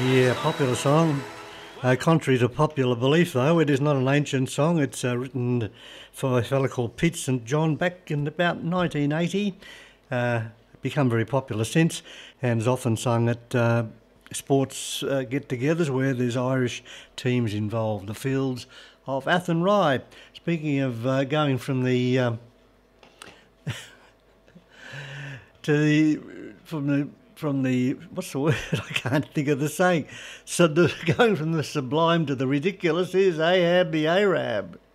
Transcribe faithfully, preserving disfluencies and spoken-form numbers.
Yeah, popular song. Uh, contrary to popular belief, though, it is not an ancient song. It's uh, written for a fellow called Pete Saint John back in about nineteen eighty. Uh, become very popular since, and is often sung at uh, sports uh, get-togethers where there's Irish teams involved. The Fields of Athenry. Speaking of uh, going from the um, to the from the from the what's the word? I can't think of the saying. So the, going from the sublime to the ridiculous is Ahab the Arab.